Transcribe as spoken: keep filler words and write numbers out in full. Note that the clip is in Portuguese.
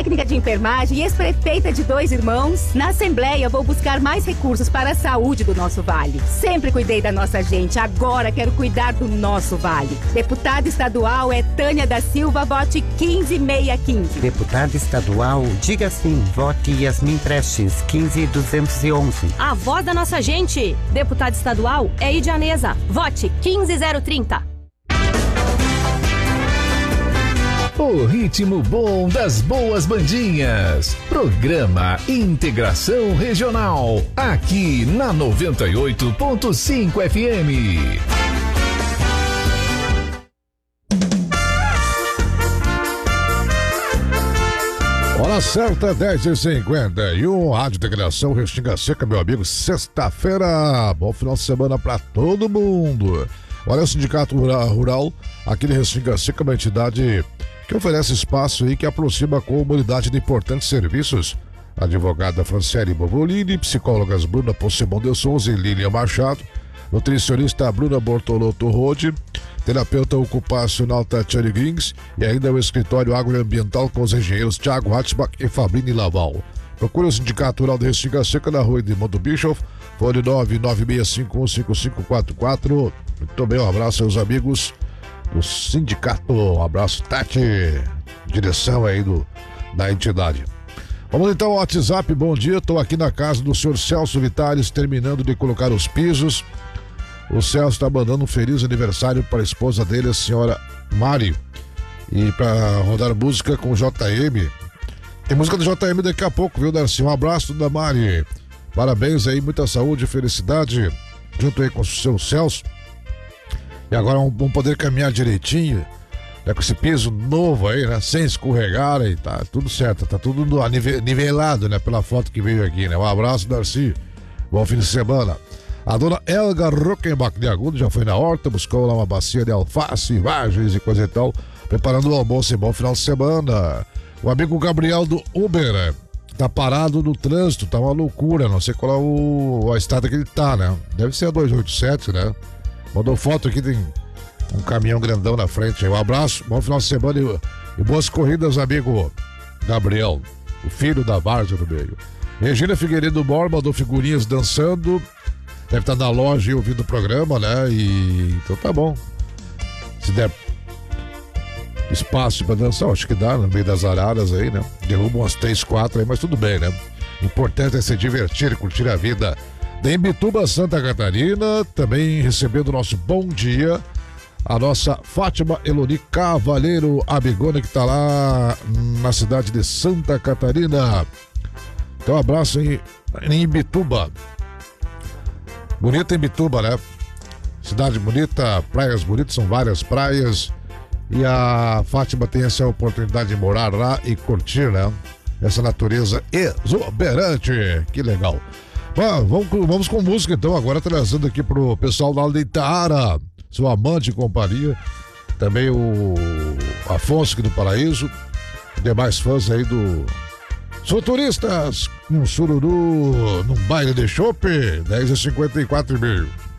técnica de enfermagem e ex-prefeita de Dois Irmãos, na Assembleia vou buscar mais recursos para a saúde do nosso vale. Sempre cuidei da nossa gente, agora quero cuidar do nosso vale. Deputada estadual é Tânia da Silva, vote quinze mil seiscentos e quinze. Deputada estadual, diga sim, vote Yasmin Prestes, quinze mil duzentos e onze. A voz da nossa gente. Deputada estadual é Idianesa, vote quinze mil trinta. O ritmo bom das boas bandinhas. Programa Integração Regional. Aqui na noventa e oito ponto cinco F M. Hora certa, dez e cinquenta e um. Rádio Integração Restinga Seca, meu amigo. Sexta-feira. Bom final de semana pra todo mundo. Olha, o Sindicato Rural, aqui de Restinga Seca, uma entidade que oferece espaço e que aproxima a comunidade de importantes serviços. Advogada Franciele Bovolini, psicólogas Bruna Possebon de Souza e Lilian Machado, nutricionista Bruna Bortolotto Rode, terapeuta ocupacional Tatiane Grings e ainda o escritório agroambiental com os engenheiros Thiago Hatzbach e Fabrini Laval. Procure o Sindicato Rural de Restinga Seca na rua Edmundo Bischoff, fone nove nove seis cinco um cinco cinco quatro quatro. Muito bem, um abraço aos amigos do sindicato, um abraço, Tati, direção aí do, da entidade. Vamos então ao WhatsApp. Bom dia, estou aqui na casa do senhor Celso Vitales, terminando de colocar os pisos. O Celso está mandando um feliz aniversário para a esposa dele, a senhora Mari, e para rodar música com o J M. Tem música do J M daqui a pouco, viu, Darcy? Um abraço da Mari, parabéns aí, muita saúde e felicidade junto aí com o seu Celso. E agora vamos poder caminhar direitinho, né, com esse piso novo aí, né, sem escorregar, e tá tudo certo, tá tudo nivelado, né, pela foto que veio aqui, né. Um abraço, Darcy, bom fim de semana. A dona Elga Rockenbach de Agudo já foi na horta, buscou lá uma bacia de alface, vagens e coisa e tal, preparando o almoço e bom final de semana. O amigo Gabriel do Uber, né, tá parado no trânsito, tá uma loucura, não sei qual é o, a estrada que ele tá, né, deve ser a duzentos e oitenta e sete, né. Mandou foto aqui, tem um caminhão grandão na frente. Um abraço, bom final de semana e, e boas corridas, amigo Gabriel, o filho da Várzea do meio. Regina Figueiredo Mor mandou figurinhas dançando. Deve estar na loja e ouvindo o programa, né? E então tá bom. Se der espaço pra dançar, acho que dá no meio das araras aí, né? Derruba umas três, quatro aí, mas tudo bem, né? Importante é se divertir, curtir a vida. De Imbituba, Santa Catarina, também recebendo o nosso bom dia, a nossa Fátima Eloni Cavaleiro Abigona, que está lá na cidade de Santa Catarina. Então, um abraço em, em Imbituba. Bonita Imbituba, né? Cidade bonita, praias bonitas, são várias praias. E a Fátima tem essa oportunidade de morar lá e curtir, né? Essa natureza exuberante. Que legal. Bom, vamos, vamos com música então, agora trazendo aqui pro pessoal da Itaara, seu amante e companhia, também o Afonso aqui do Paraíso, demais fãs aí do Futuristas, um sururu num baile de chopp, dez e cinquenta e quatro e meio.